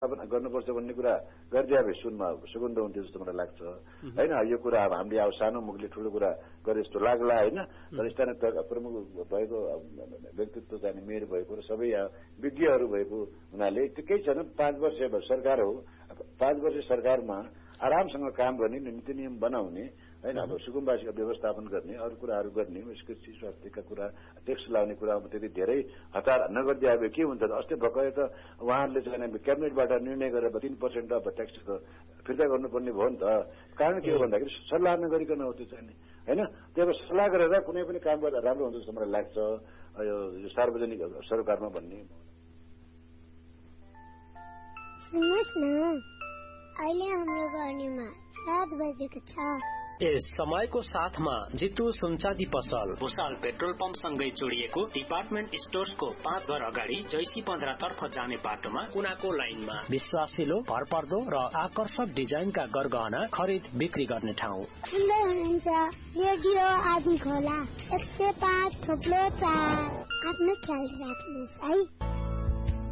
गर्नुपर्छ भन्ने कुरा गरिदिए भए सुगन्ध हुन्थ्यो जस्तो मलाई लाग्छ हैन। यो कुरा अब हामीले अब सानो मुखले ठूलो कुरा गरे जस्तो लाग्ला हैन। तर स्थानीय प्रमुख भएको व्यक्तित्व चाहिँ मेयर भएको र सबै विज्ञहरू भएको हुनाले त्यो केही छैन। 5 वर्ष सरकार हो, 5 वर्ष सरकारमा आरामसँग काम गर्ने, नीति नियम बनाउने हैन। अब सुकुम्बासीको व्यवस्थापन गर्ने, अरू कुराहरू गर्ने, कृषि स्वास्थ्यका कुरा, ट्याक्स लाउने कुरामा त्यति धेरै हतार नगर्दै आए के हुन्छ त। अस्ति भर्खरै त उहाँहरूले चाहिँ क्याबिनेटबाट निर्णय गरेर 3% अफ ट्याक्स फिर्ता गर्नुपर्ने भयो नि त। कारण के हो भन्दाखेरि सल्लाह नगरिकन हो त्यो चाहिँ हैन। त्यो सल्लाह गरेर कुनै पनि काम गर्दा राम्रो हुन्छ जस्तो मलाई लाग्छ यो सार्वजनिक सरकारमा भन्ने। सुन्नुहोस् न, अहिले हाम्रो गर्नेमा 7 बजेको छ। यस समयको साथमा जितु सुनचाँदी पसल भुसाल पेट्रोल पम्प सँगै जोडिएको डिपार्टमेन्ट स्टोर्सको 5 घर अगाडि जैसी 15 तर्फ जाने बाटोमा कुनाको लाइनमा विश्वासिलो, भरपर्दो र आकर्षक डिजाइनका गरगहना खरिद बिक्री गर्ने ठाउँ। सुन्दै हुनुहुन्छ रेडियो आदि खोला 105.4। आफ्नो ख्याल राख्नुहोस् है।